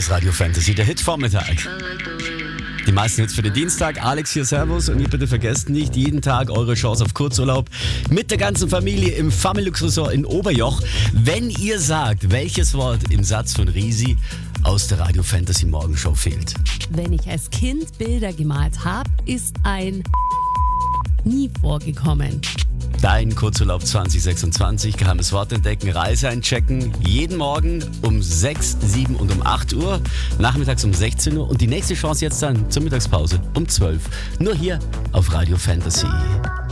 ist Radio Fantasy, der Hit-Vormittag. Die meisten Hits für den Dienstag. Alex hier, Servus. Und ihr bitte vergesst nicht, jeden Tag eure Chance auf Kurzurlaub mit der ganzen Familie im Familux Resort in Oberjoch. Wenn ihr sagt, welches Wort im Satz von Risi aus der Radio Fantasy Morgenshow fehlt. Wenn ich als Kind Bilder gemalt habe, ist ein nie vorgekommen. Dein Kurzurlaub 2026, geheimes Wort entdecken, Reise einchecken, jeden Morgen um 6, 7 und um 8 Uhr, nachmittags um 16 Uhr und die nächste Chance jetzt dann zur Mittagspause um 12. Nur hier auf Radio Fantasy.